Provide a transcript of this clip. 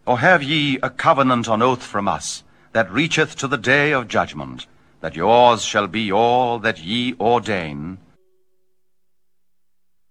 Or have ye a covenant on oath from us, that reacheth to the day of judgment, that yours shall be all that ye ordain,